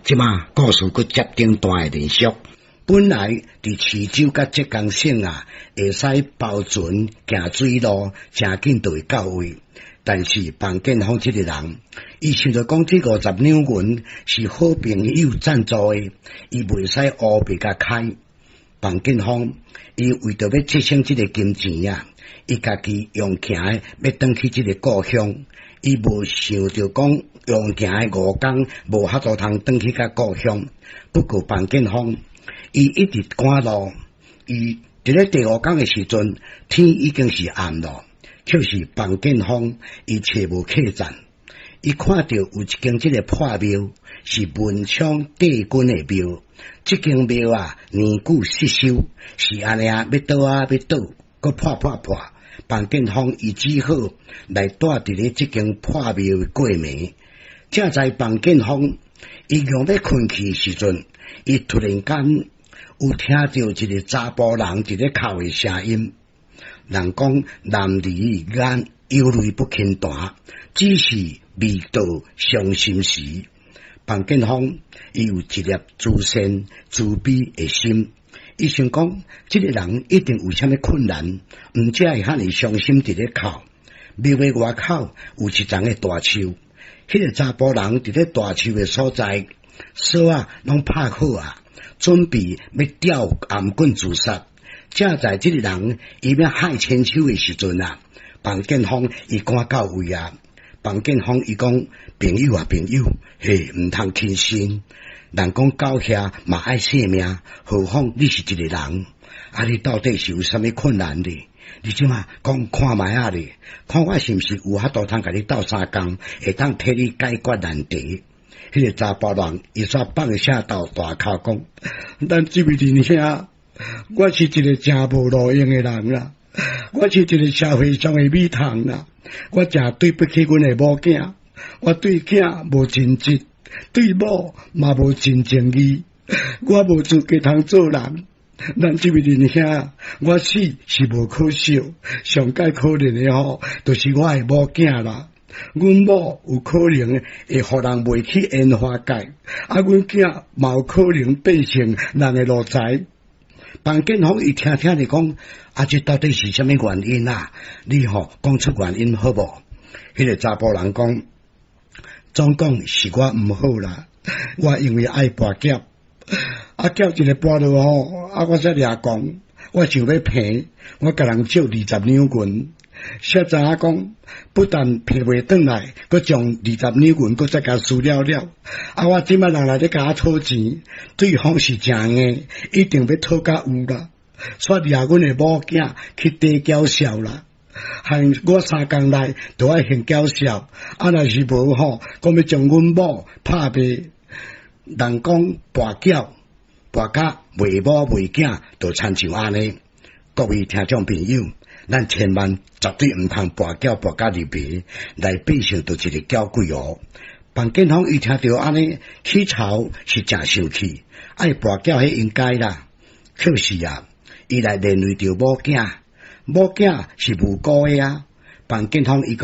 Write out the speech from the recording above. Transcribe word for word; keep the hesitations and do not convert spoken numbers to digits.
即马故事佫接顶段的连续。本来伫衢州甲浙江省啊，会使包船行水路，诚紧就会到位。但是房建峰这个人，伊想着讲这五十两银是好朋友赞助的，伊袂使乌白甲开。房建峰伊为着要节省这个金钱啊，伊家己用行的要转去这个故乡，伊无想着讲用行的五工无法度通转去甲故乡。不过房建峰伊一直赶路，伊伫咧第五工的时阵，天已经是暗了。却是房建峰，伊找无客栈，伊看到有一间即个破庙，是文昌帝君的庙。即间庙啊，年久失修，是安尼啊，要倒啊，要倒，搁破破破。房建峰伊只好来住伫咧即间破庙过暝。正在房建峰伊用要困去时阵，伊突然间有听到一个查甫人伫咧哭的声音。人讲男儿眼有泪不轻弹，只是未到伤心时。房建峰伊有一粒自善慈悲的心，伊想讲，这个人一定有啥物困难，毋则会遐尼伤心伫咧哭。庙的外口有一丛的大树，迄个查甫人伫咧大树的所在，锁啊拢拍好啊，准备要吊颔棍自杀。正在这个人伊要害千秋的时阵啊，房建峰伊赶到位啊。房建峰伊讲，朋友啊朋友，嘿，毋通轻心。人讲到遐嘛爱性命，何况你是一个人，啊，你到底是有啥物困难哩？你即马讲看卖啊哩，看我是毋是有法度通甲你斗相共，会当替你解决难题。迄个查甫人伊煞放下到大口讲，咱这位仁兄。我是一个真无路用的人啦，我是一个社会上的米虫啦，我真对不起阮的某囝，我对囝无尽职，对某嘛无尽情义，我无资格通做人。咱这位仁兄，我死是无可惜，上界可怜的吼，就是我的某囝啦。阮某有可能会互人袂去烟花界，啊，阮囝嘛有可能变成人的路财。房建峰伊听听你讲，啊，这到底是啥物原因啊？你吼讲出原因好无？迄个查甫人讲，总讲是我毋好啦，我因为爱跋劫，啊，劫一个跋落吼，啊，我才掠讲，我想要骗，我甲人借二十两银。实在啊讲，不但骗袂转来，佮将二十两银佮再甲输了了。啊，我即摆人来咧甲我讨钱，对方是正硬，一定要讨甲有啦。煞掠阮的某囝去地叫嚣啦，害我三工内都爱现叫嚣。啊，若是无吼，讲要将阮某拍败。人讲跋筊，跋甲袂某袂囝，就亲像安尼。各位听众朋友。咱千万绝对毋通跋筊跋甲入迷，来变成就一个娇贵哦。房建峰伊听到安尼起潮是真生气，爱跋筊迄应该啦。可是啊，伊来连累着某囝，某囝是无辜的啊。房建峰伊